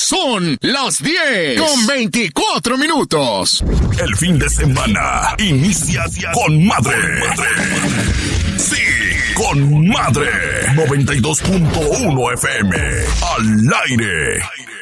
Son las 10:24. El fin de semana inicia con madre. Sí, con madre. 92.1 FM. Al aire.